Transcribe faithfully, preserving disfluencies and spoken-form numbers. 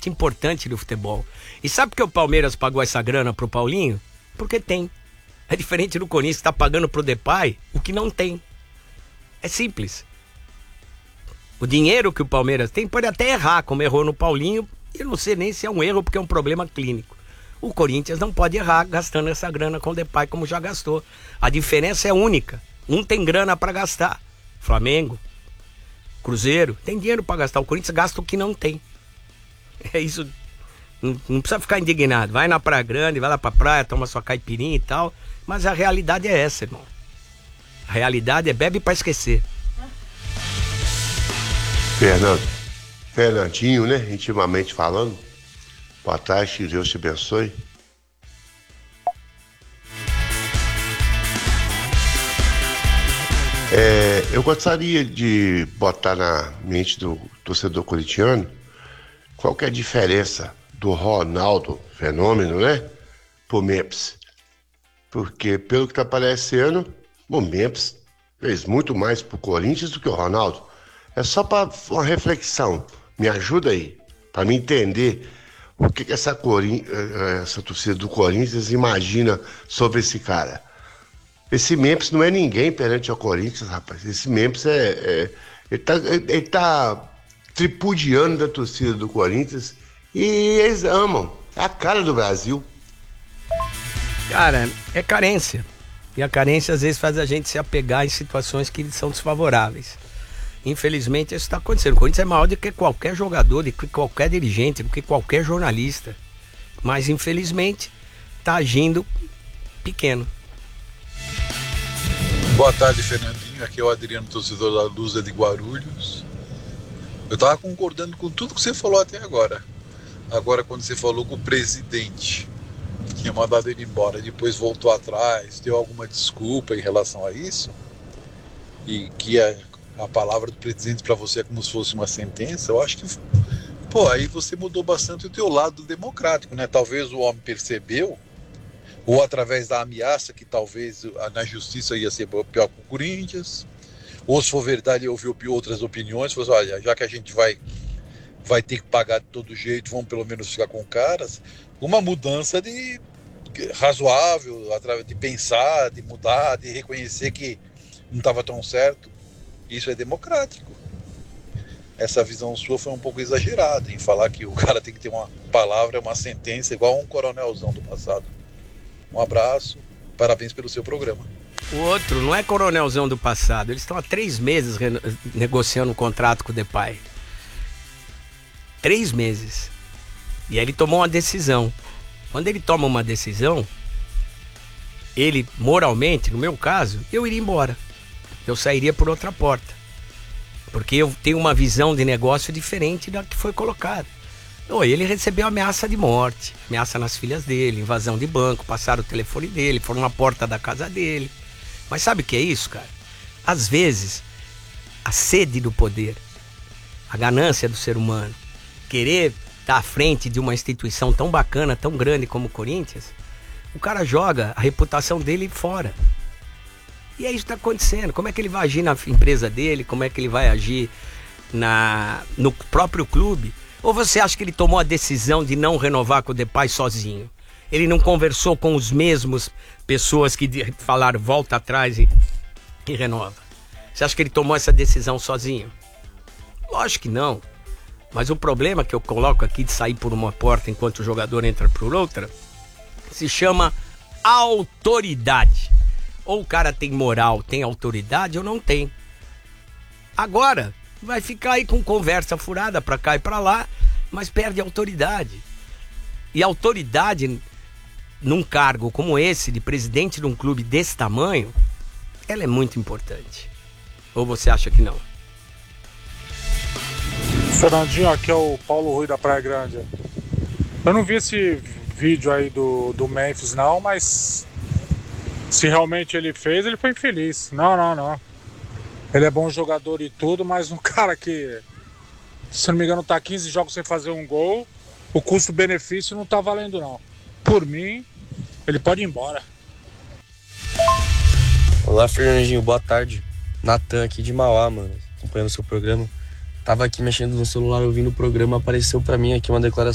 parte importante do futebol. E sabe por que o Palmeiras pagou essa grana pro Paulinho? Porque tem. É diferente do Corinthians que tá pagando pro Depay o que não tem. É simples. O dinheiro que o Palmeiras tem pode até errar, como errou no Paulinho. Eu não sei nem se é um erro, porque é um problema clínico. O Corinthians não pode errar gastando essa grana com o Depay, como já gastou. A diferença é única. Um tem grana para gastar. Flamengo, Cruzeiro, tem dinheiro para gastar. O Corinthians gasta o que não tem. É isso. Não, não precisa ficar indignado. Vai na Praia Grande, vai lá pra praia, toma sua caipirinha e tal. Mas a realidade é essa, irmão. A realidade é bebe pra esquecer. Fernando, Fernandinho, né? Intimamente falando. Boa tarde, que Deus te abençoe. É, eu gostaria de botar na mente do torcedor corintiano qual que é a diferença do Ronaldo, fenômeno, né? Pro Memphis. Porque, pelo que tá parecendo, o Memphis fez muito mais pro Corinthians do que o Ronaldo. É só para uma reflexão. Me ajuda aí, para me entender o que, que essa, Corin... essa torcida do Corinthians imagina sobre esse cara. Esse Memphis não é ninguém perante ao Corinthians, rapaz. Esse Memphis é... é... Ele, tá... ele tá tripudiando da torcida do Corinthians e eles amam. É a cara do Brasil. Cara, é carência. E a carência às vezes faz a gente se apegar em situações que são desfavoráveis. Infelizmente isso está acontecendo. O Corinthians é maior do que qualquer jogador, do que qualquer dirigente, do que qualquer jornalista. Mas infelizmente está agindo pequeno. Boa tarde, Fernandinho. Aqui é o Adriano, torcedor da Lusa de Guarulhos. Eu tava concordando com tudo que você falou até agora. Agora, quando você falou com o presidente, que tinha mandado ele embora, depois voltou atrás, deu alguma desculpa em relação a isso, e que a, a palavra do presidente para você é como se fosse uma sentença, eu acho que, pô, aí você mudou bastante o teu lado democrático, né? Talvez o homem percebeu, ou através da ameaça, que talvez na justiça ia ser pior que o Corinthians, ou se for verdade, ouviu outras opiniões, falou assim, olha, já que a gente vai, vai ter que pagar de todo jeito, vamos pelo menos ficar com caras, uma mudança de razoável, de pensar, de mudar, de reconhecer que não estava tão certo. Isso é democrático. Essa visão sua foi um pouco exagerada em falar que o cara tem que ter uma palavra, uma sentença, igual um coronelzão do passado. Um abraço, parabéns pelo seu programa. O outro não é coronelzão do passado. Eles estão há três meses re- negociando um contrato com o Depay. Três meses. E aí ele tomou uma decisão. Quando ele toma uma decisão, ele, moralmente, no meu caso, eu iria embora. Eu sairia por outra porta. Porque eu tenho uma visão de negócio diferente da que foi colocada. Oh, ele recebeu ameaça de morte, ameaça nas filhas dele, invasão de banco, passaram o telefone dele, foram na porta da casa dele. Mas sabe o que é isso, cara? Às vezes, a sede do poder, a ganância do ser humano, querer estar à frente de uma instituição tão bacana, tão grande como o Corinthians, o cara joga a reputação dele fora. E é isso que está acontecendo. Como é que ele vai agir na empresa dele? Como é que ele vai agir na, no próprio clube? Ou você acha que ele tomou a decisão de não renovar com o Depay sozinho? Ele não conversou com os mesmos pessoas que falaram volta atrás e, e renova? Você acha que ele tomou essa decisão sozinho? Lógico que não. Mas o problema que eu coloco aqui de sair por uma porta enquanto o jogador entra por outra se chama autoridade. Ou o cara tem moral, tem autoridade ou não tem. Agora vai ficar aí com conversa furada pra cá e pra lá, mas perde autoridade. E autoridade num cargo como esse, de presidente de um clube desse tamanho, ela é muito importante. Ou você acha que não? Fernandinho, aqui é o Paulo Rui da Praia Grande. Eu não vi esse vídeo aí do, do Memphis não, mas se realmente ele fez, ele foi infeliz. Não, não, não. Ele é bom jogador e tudo, mas um cara que, se não me engano, tá quinze jogos sem fazer um gol, o custo-benefício não tá valendo não. Por mim, ele pode ir embora. Olá, Fernandinho, boa tarde. Natan aqui de Mauá, mano, acompanhando o seu programa. Tava aqui mexendo no celular, ouvindo o programa, apareceu pra mim aqui uma declaração